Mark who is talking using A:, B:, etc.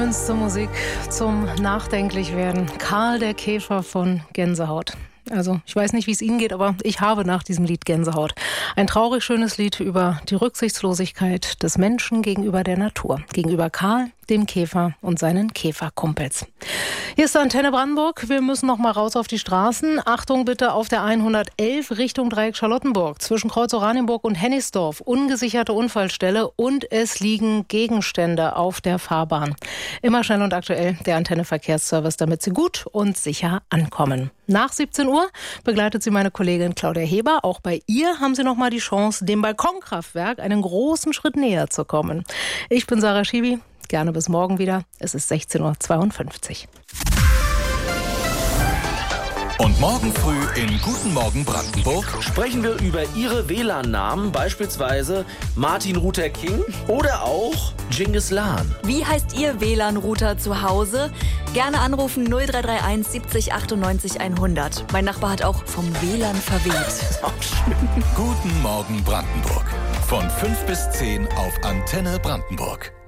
A: Schönste Musik zum Nachdenklichwerden. Karl der Käfer von Gänsehaut. Also ich weiß nicht, wie es Ihnen geht, aber ich habe nach diesem Lied Gänsehaut. Ein traurig schönes Lied über die Rücksichtslosigkeit des Menschen gegenüber der Natur. Gegenüber Karl, dem Käfer und seinen Käferkumpels. Hier ist Antenne Brandenburg. Wir müssen noch mal raus auf die Straßen. Achtung bitte auf der 111 Richtung Dreieck Charlottenburg. Zwischen Kreuz Oranienburg und Hennigsdorf. Ungesicherte Unfallstelle und es liegen Gegenstände auf der Fahrbahn. Immer schnell und aktuell der Antenne Verkehrsservice, damit Sie gut und sicher ankommen. Nach 17 Uhr begleitet Sie meine Kollegin Claudia Heber. Auch bei ihr haben Sie noch mal die Chance, dem Balkonkraftwerk einen großen Schritt näher zu kommen. Ich bin Sarah Schibi. Gerne bis morgen wieder. Es ist 16:52 Uhr.
B: Und morgen früh in Guten Morgen Brandenburg
C: sprechen wir über Ihre WLAN-Namen, beispielsweise Martin Luther King oder auch Genghis Khan.
D: Wie heißt Ihr WLAN-Router zu Hause? Gerne anrufen 0331 70 98 100. Mein Nachbar hat auch vom WLAN verweht.
B: Guten Morgen Brandenburg. Von 5 bis 10 auf Antenne Brandenburg.